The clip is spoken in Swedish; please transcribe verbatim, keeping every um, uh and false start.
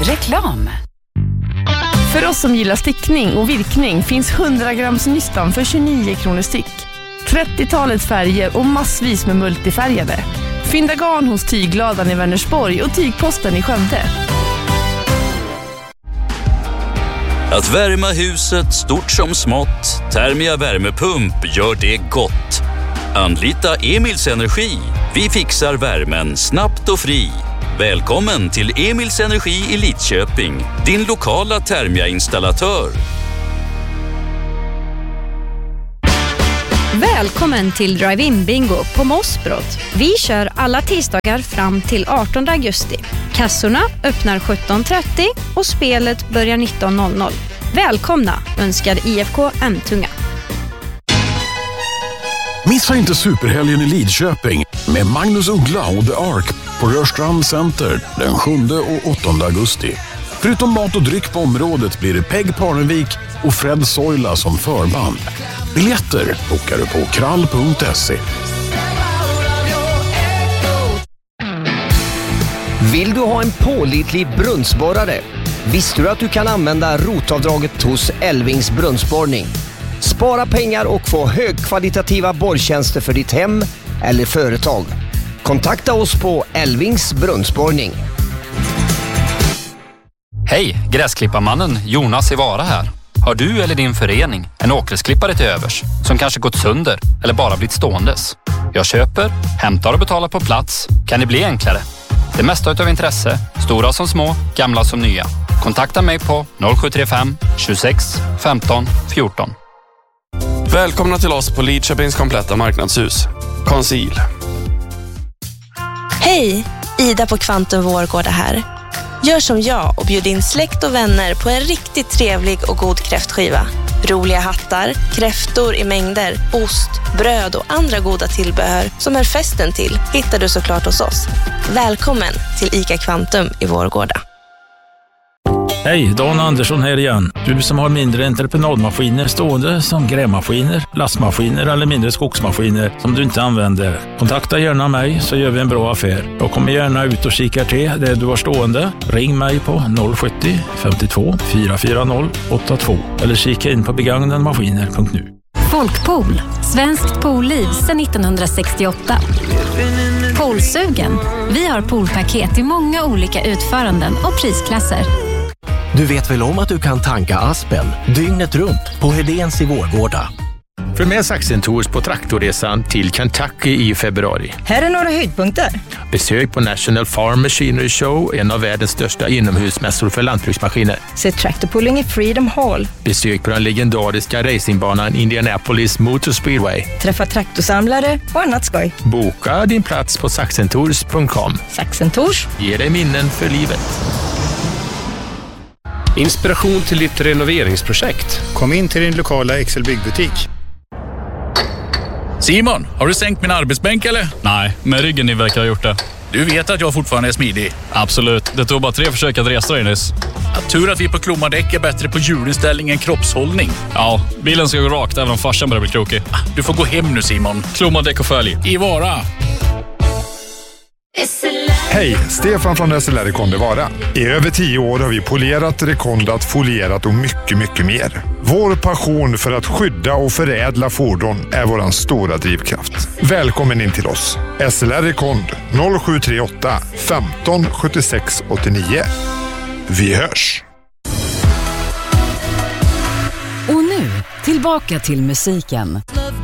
Reklam. För oss som gillar stickning och virkning finns hundra grams nystan för tjugonio kronor styck. trettiotalet färger och massvis med multifärgade. Fynda garn hos Tygladan i Vänersborg och Tygposten i Skövde. Att värma huset stort som smått, Thermia värmepump gör det gott. Anlita Emils Energi. Vi fixar värmen snabbt och fri. Välkommen till Emils Energi i Lidköping, din lokala Thermia-installatör. Välkommen till Drive-In Bingo på Mossbrott. Vi kör alla tisdagar fram till artonde augusti. Kassorna öppnar sjutton trettio och spelet börjar nitton noll noll. Välkomna, önskar I F K M-tunga. Missa inte superhelgen i Lidköping med Magnus Uggla och The Ark på Rörstrand Center den sjunde och åttonde augusti. Förutom mat och dryck på området blir det Peg Parnevik och Fred Soila som förband. Biljetter bokar du på krall punkt se. Vill du ha en pålitlig brunnsborrare? Visste du att du kan använda rotavdraget hos Elvings brunnsborrning? Spara pengar och få högkvalitativa borrtjänster för ditt hem eller företag. Kontakta oss på Elvings brunnsborrning. Hej, gräsklipparmannen Jonas i Vara här. Har du eller din förening en åkersklippare till övers som kanske gått sönder eller bara blivit ståendes? Jag köper, hämtar och betalar på plats. Kan det bli enklare? Det mesta utav intresse, stora som små, gamla som nya. Kontakta mig på noll sju tre fem tjugosex femton fjorton. Välkomna till oss på Lidköpings kompletta marknadshus. Conceal. Hej, Ida på Kvantum Vårgårda här. Gör som jag och bjud in släkt och vänner på en riktigt trevlig och god kräftskiva. Roliga hattar, kräftor i mängder, ost, bröd och andra goda tillbehör som är festen till hittar du såklart hos oss. Välkommen till ICA Kvantum i Vårgårda. Hej, Dan Andersson här igen. Du som har mindre entreprenadmaskiner stående som grävmaskiner, lastmaskiner eller mindre skogsmaskiner som du inte använder. Kontakta gärna mig så gör vi en bra affär. Jag kommer gärna ut och kikar till det du har stående. Ring mig på noll sjuttio femtiotvå fyra fyra noll åtta två eller kika in på begagnanmaskiner punkt nu. Folkpool, svenskt poolliv sedan nittonhundrasextioåtta. Poolsugen. Vi har poolpaket i många olika utföranden och prisklasser. Du vet väl om att du kan tanka Aspen dygnet runt på Hedéns i Vårgårda. För med Saxen Tours på traktorresan till Kentucky i februari. Här är några höjdpunkter. Besök på National Farm Machinery Show, en av världens största inomhusmässor för lantbruksmaskiner. Se traktorpulling i Freedom Hall. Besök på den legendariska racingbanan Indianapolis Motor Speedway. Träffa traktorsamlare och annat skoj. Boka din plats på saxen tours punkt com. Saxen Tours ger dig minnen för livet. Inspiration till ditt renoveringsprojekt. Kom in till din lokala Excel byggbutik. Simon, har du sänkt min arbetsbänk eller? Nej, men ryggen ni verkar ha gjort det. Du vet att jag fortfarande är smidig. Absolut, det tog bara tre försök att resa dig nyss. Att tur att vi på Klomadäck är bättre på hjulinställning än kroppshållning. Ja, bilen ska gå rakt även om farsan börjar bli krokig. Du får gå hem nu Simon. Klomadäck och följ. I Vara. Hej, Stefan från S L R Rekonde Vara. I över tio år har vi polerat, rekondat, folierat och mycket, mycket mer. Vår passion för att skydda och förädla fordon är våran stora drivkraft. Välkommen in till oss. S L R Rekond noll sju tre åtta femton sjuttiosex åttionio. Vi hörs! Och nu, tillbaka till musiken.